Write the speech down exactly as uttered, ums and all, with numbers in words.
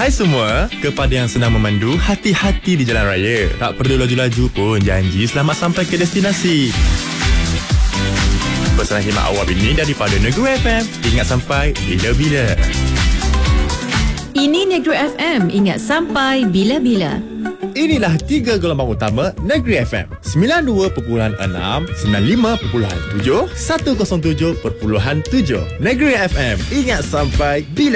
Hai semua, kepada yang senang memandu, hati-hati di jalan raya. Tak perlu laju-laju pun, janji selamat sampai ke destinasi. Pesanan khidmat awal ini daripada Negeri F M. Ingat sampai bila-bila. Ini Negeri F M. Ingat sampai bila-bila. Inilah tiga gelombang utama Negeri F M. sembilan puluh dua perpuluhan enam, sembilan puluh lima perpuluhan tujuh, seratus tujuh perpuluhan tujuh. Negeri F M. Ingat sampai bila